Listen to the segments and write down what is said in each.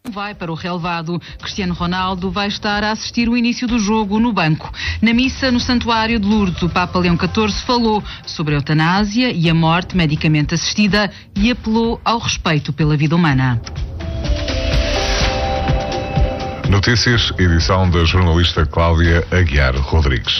Vai para o relevado. Cristiano Ronaldo vai estar a assistir o início do jogo no banco. Na missa no Santuário de Lourdes, o Papa Leão XIV falou sobre a eutanásia e a morte medicamente assistida e apelou ao respeito pela vida humana. Notícias, edição da jornalista Cláudia Aguiar Rodrigues.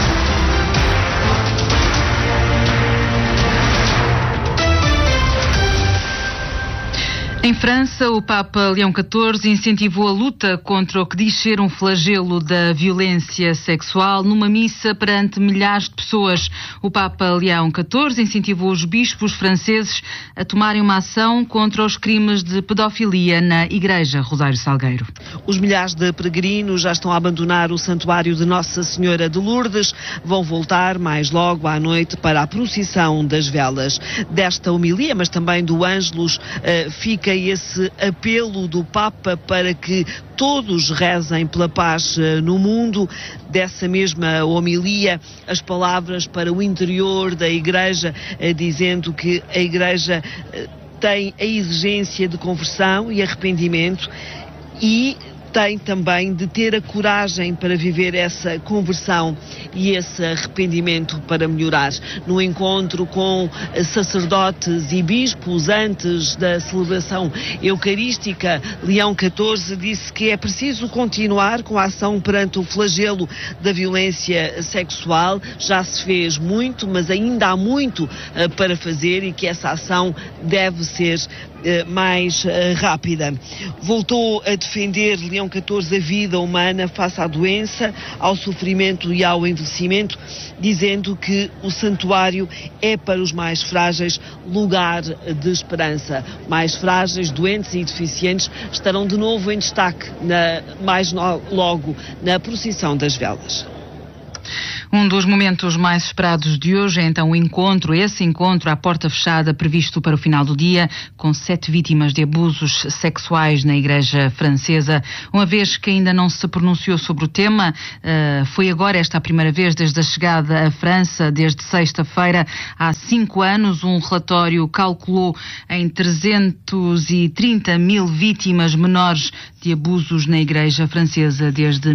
Em França, o Papa Leão XIV incentivou a luta contra o que diz ser um flagelo da violência sexual numa missa perante milhares de pessoas. O Papa Leão XIV incentivou os bispos franceses a tomarem uma ação contra os crimes de pedofilia na Igreja Rosário Salgueiro. Os milhares de peregrinos já estão a abandonar o Santuário de Nossa Senhora de Lourdes. Vão voltar mais logo à noite para a procissão das velas. Desta homilia, mas também do Ângelus, fica esse apelo do Papa para que todos rezem pela paz no mundo. Dessa mesma homilia, as palavras para o interior da Igreja, dizendo que a Igreja tem a exigência de conversão e arrependimento e tem também de ter a coragem para viver essa conversão e esse arrependimento para melhorar. No encontro com sacerdotes e bispos antes da celebração eucarística, Leão XIV disse que é preciso continuar com a ação perante o flagelo da violência sexual. Já se fez muito, mas ainda há muito para fazer e que essa ação deve ser mais rápida. Voltou a defender Leão XIV a vida humana face à doença, ao sofrimento e ao envelhecimento, dizendo que o santuário é para os mais frágeis lugar de esperança. Mais frágeis, doentes e deficientes estarão de novo em destaque mais logo na procissão das velas. Um dos momentos mais esperados de hoje é então esse encontro à porta fechada previsto para o final do dia, com 7 vítimas de abusos sexuais na Igreja Francesa. Uma vez que ainda não se pronunciou sobre o tema, foi agora esta a primeira vez desde a chegada à França, desde sexta-feira, há 5 anos, um relatório calculou em 330 mil vítimas menores de abusos na Igreja Francesa desde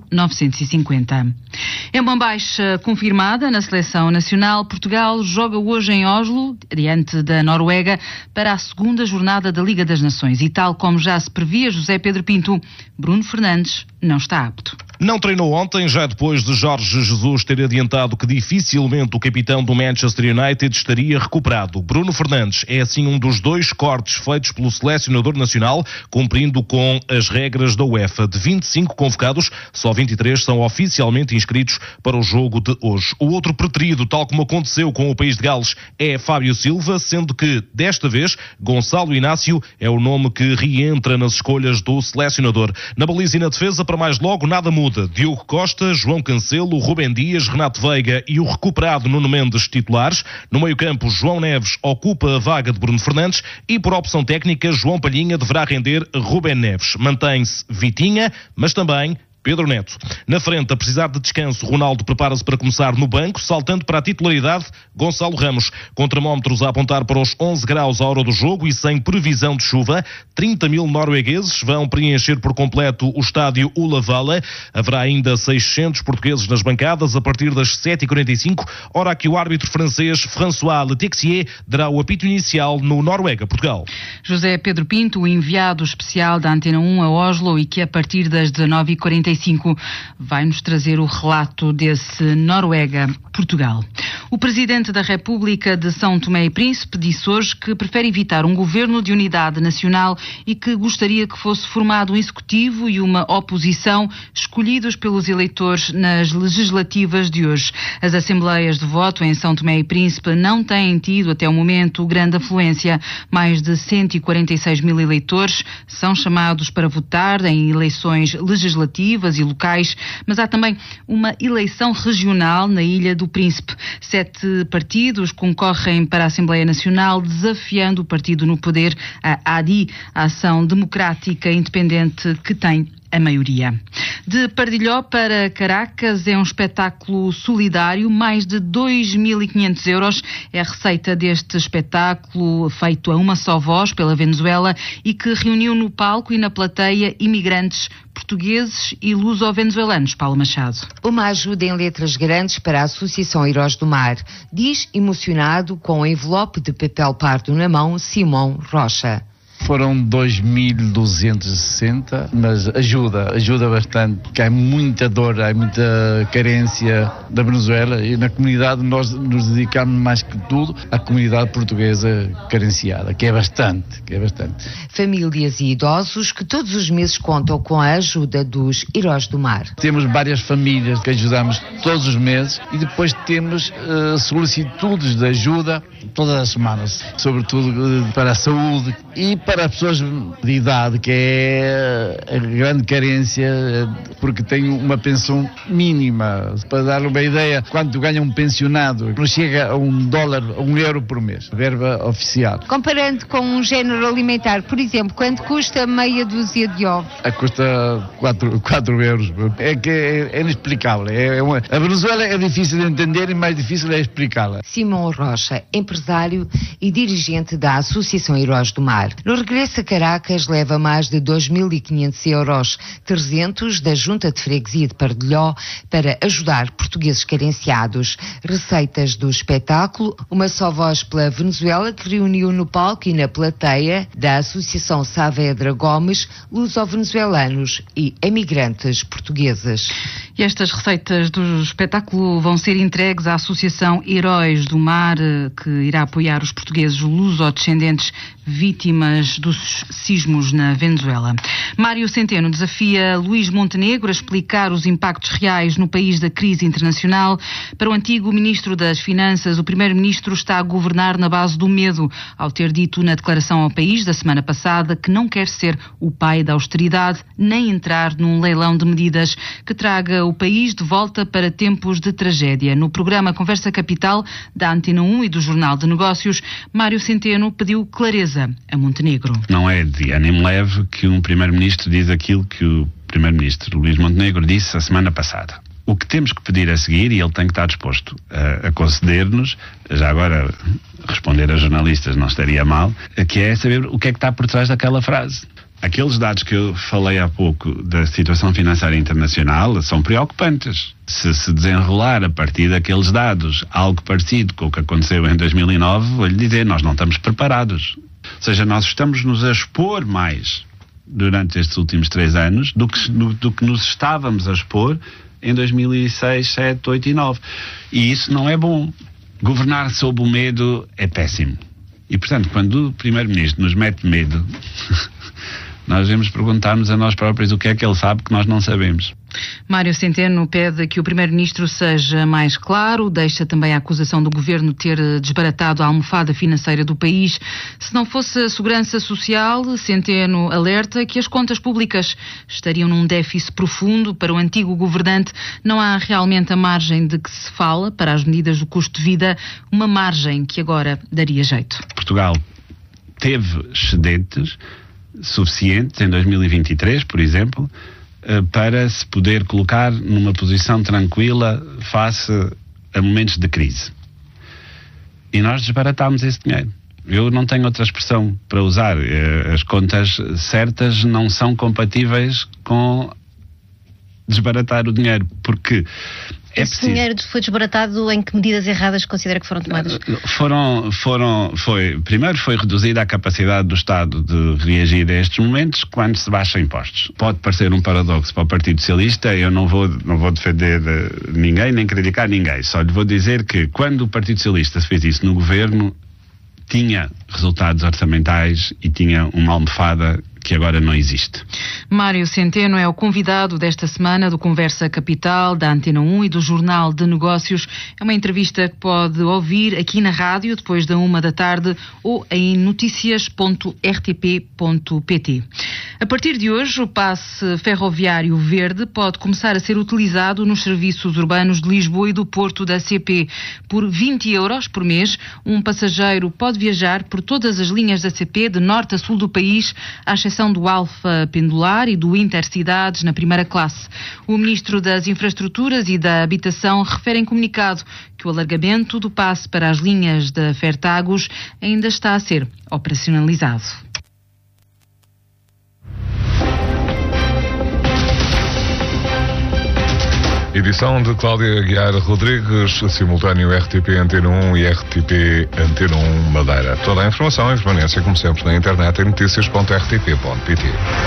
1950. É uma baixa confirmada na seleção nacional. Portugal joga hoje em Oslo, diante da Noruega, para a segunda jornada da Liga das Nações. E tal como já se previa, José Pedro Pinto, Bruno Fernandes não está apto. Não treinou ontem, já depois de Jorge Jesus ter adiantado que dificilmente o capitão do Manchester United estaria recuperado. Bruno Fernandes é assim um dos 2 cortes feitos pelo selecionador nacional, cumprindo com as regras da UEFA. De 25 convocados, só 23 são oficialmente inscritos para o jogo de hoje. O outro preterido, tal como aconteceu com o País de Gales, é Fábio Silva, sendo que, desta vez, Gonçalo Inácio é o nome que reentra nas escolhas do selecionador. Na baliza e na defesa, para mais logo, nada muda. Diogo Costa, João Cancelo, Rubem Dias, Renato Veiga e o recuperado Nuno Mendes titulares. No meio-campo, João Neves ocupa a vaga de Bruno Fernandes e, por opção técnica, João Palhinha deverá render Rubem Neves. Mantém-se Vitinha, mas também Pedro Neto. Na frente, a precisar de descanso, Ronaldo prepara-se para começar no banco, saltando para a titularidade Gonçalo Ramos. Com termómetros a apontar para os 11 graus à hora do jogo e sem previsão de chuva, 30 mil noruegueses vão preencher por completo o estádio Ullevalla. Haverá ainda 600 portugueses nas bancadas a partir das 7h45, hora que o árbitro francês François Letexier dará o apito inicial no Noruega-Portugal. José Pedro Pinto, o enviado especial da Antena 1 a Oslo e que a partir das 19h45 vai-nos trazer o relato desse Noruega-Portugal. O Presidente da República de São Tomé e Príncipe disse hoje que prefere evitar um governo de unidade nacional e que gostaria que fosse formado um executivo e uma oposição escolhidos pelos eleitores nas legislativas de hoje. As assembleias de voto em São Tomé e Príncipe não têm tido até o momento grande afluência. Mais de 146 mil eleitores são chamados para votar em eleições legislativas e locais, mas há também uma eleição regional na Ilha do Príncipe. 7 partidos concorrem para a Assembleia Nacional, desafiando o partido no poder, a ADI, a Ação Democrática Independente, que tem a maioria. De Pardilhó para Caracas é um espetáculo solidário, mais de 2.500 euros é a receita deste espetáculo feito a uma só voz pela Venezuela e que reuniu no palco e na plateia imigrantes portugueses e luso-venezuelanos. Paulo Machado. Uma ajuda em letras grandes para a Associação Heróis do Mar, diz emocionado com um envelope de papel pardo na mão Simão Rocha. Foram 2.260, mas ajuda bastante, porque há muita dor, há muita carência da Venezuela e na comunidade nós nos dedicamos mais que tudo à comunidade portuguesa carenciada, que é bastante. Famílias e idosos que todos os meses contam com a ajuda dos Heróis do Mar. Temos várias famílias que ajudamos todos os meses e depois temos solicitudes de ajuda todas as semanas, sobretudo para a saúde e para as pessoas de idade, que é a grande carência, porque tem uma pensão mínima. Para dar uma ideia, quanto ganha um pensionado, não chega a $1, €1 por mês, verba oficial. Comparando com um género alimentar, por exemplo, quanto custa meia dúzia de ovos? Custa 4 euros. É que é inexplicável. A Venezuela é difícil de entender e mais difícil é explicá-la. Simão Rocha, empresário e dirigente da Associação Heróis do Mar. No regresso a Caracas leva mais de 2.500 euros, 300 da Junta de Freguesia de Pardilhó para ajudar portugueses carenciados. Receitas do espetáculo, uma só voz pela Venezuela, que reuniu no palco e na plateia da Associação Saavedra Gomes, luso-venezuelanos e emigrantes portugueses. E estas receitas do espetáculo vão ser entregues à Associação Heróis do Mar, que irá apoiar os portugueses luso-descendentes vítimas dos sismos na Venezuela. Mário Centeno desafia Luís Montenegro a explicar os impactos reais no país da crise internacional. Para o antigo Ministro das Finanças, o Primeiro-Ministro está a governar na base do medo, ao ter dito na declaração ao país da semana passada que não quer ser o pai da austeridade, nem entrar num leilão de medidas que traga o país de volta para tempos de tragédia. No programa Conversa Capital, da Antena 1 e do Jornal de Negócios, Mário Centeno pediu clareza a Montenegro. Não é de ânimo leve que um Primeiro-Ministro diz aquilo que o Primeiro-Ministro Luís Montenegro disse a semana passada. O que temos que pedir a seguir, e ele tem que estar disposto a conceder-nos, já agora responder a jornalistas não estaria mal, que é saber o que é que está por trás daquela frase. Aqueles dados que eu falei há pouco da situação financeira internacional são preocupantes. Se desenrolar a partir daqueles dados algo parecido com o que aconteceu em 2009, vou-lhe dizer, nós não estamos preparados. Ou seja, nós estamos-nos a expor mais durante estes últimos 3 anos do que nos estávamos a expor em 2006, 7, 8 e 9. E isso não é bom. Governar sob o medo é péssimo. E, portanto, quando o Primeiro-Ministro nos mete medo, nós devemos perguntar-nos a nós próprios o que é que ele sabe que nós não sabemos. Mário Centeno pede que o Primeiro-Ministro seja mais claro, deixa também a acusação do Governo ter desbaratado a almofada financeira do país. Se não fosse a segurança social, Centeno alerta que as contas públicas estariam num déficit profundo. Para o antigo governante, não há realmente a margem de que se fala para as medidas do custo de vida, uma margem que agora daria jeito. Portugal teve excedentes suficientes em 2023, por exemplo, para se poder colocar numa posição tranquila face a momentos de crise. E nós desbaratámos esse dinheiro. Eu não tenho outra expressão para usar. As contas certas não são compatíveis com desbaratar o dinheiro, porque esse dinheiro foi desbaratado em que medidas erradas considera que foram tomadas? Primeiro foi reduzida a capacidade do Estado de reagir a estes momentos quando se baixa impostos. Pode parecer um paradoxo para o Partido Socialista, eu não vou defender ninguém, nem criticar ninguém, só lhe vou dizer que quando o Partido Socialista fez isso no governo, tinha resultados orçamentais e tinha uma almofada que agora não existe. Mário Centeno é o convidado desta semana do Conversa Capital, da Antena 1 e do Jornal de Negócios. É uma entrevista que pode ouvir aqui na rádio depois da 1 da tarde ou em noticias.rtp.pt. A partir de hoje, o passe ferroviário verde pode começar a ser utilizado nos serviços urbanos de Lisboa e do Porto da CP. Por 20 euros por mês, um passageiro pode viajar por todas as linhas da CP de norte a sul do país, à exceção do Alfa Pendular e do Intercidades na primeira classe. O Ministro das Infraestruturas e da Habitação refere em comunicado que o alargamento do passe para as linhas da Fertagos ainda está a ser operacionalizado. Edição de Cláudia Aguiar Rodrigues, simultâneo RTP Antena 1 e RTP Antena 1 Madeira. Toda a informação em permanência, como sempre, na internet em notícias.rtp.pt.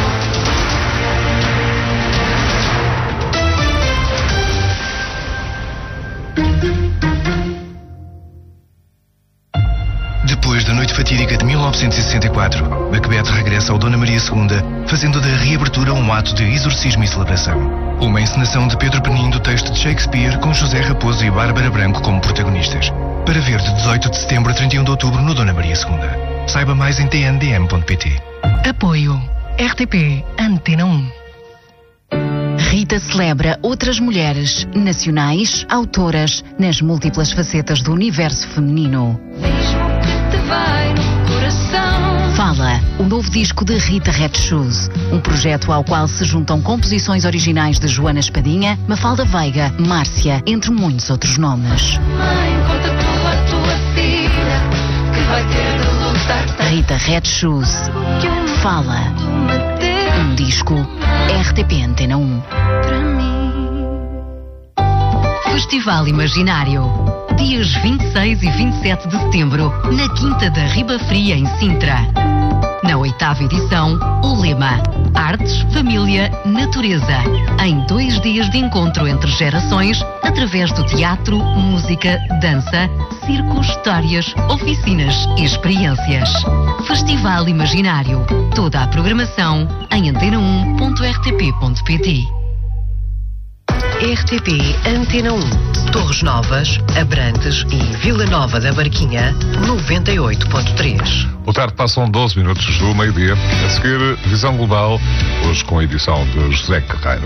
Depois da noite fatídica de 1964, Macbeth regressa ao Dona Maria II, fazendo da reabertura um ato de exorcismo e celebração. Uma encenação de Pedro Penin do texto de Shakespeare, com José Raposo e Bárbara Branco como protagonistas. Para ver de 18 de setembro a 31 de outubro no Dona Maria II. Saiba mais em tndm.pt. Apoio RTP Antena 1. Rita celebra outras mulheres nacionais, autoras, nas múltiplas facetas do universo feminino. Fala, o novo disco de Rita Red Shoes, um projeto ao qual se juntam composições originais de Joana Espadinha, Mafalda Veiga, Márcia, entre muitos outros nomes. Rita Red Shoes. Fala. Um disco RTP Antena 1. Festival Imaginário. Dias 26 e 27 de setembro, na Quinta da Riba Fria, em Sintra. Na 8ª edição, o lema Artes, Família, Natureza. Em 2 dias de encontro entre gerações, através do teatro, música, dança, circo, histórias, oficinas e experiências. Festival Imaginário. Toda a programação em antena1.rtp.pt. RTP Antena 1, Torres Novas, Abrantes e Vila Nova da Barquinha, 98.3. Boa tarde, passam 12 minutos do meio-dia. A seguir, Visão Global, hoje com a edição de José Carreiro.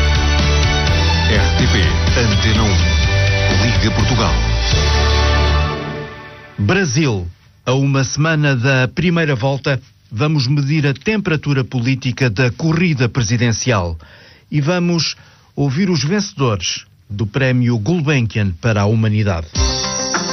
RTP Antena 1, Liga Portugal. Brasil. A uma semana da primeira volta, vamos medir a temperatura política da corrida presidencial e vamos ouvir os vencedores do Prémio Gulbenkian para a Humanidade.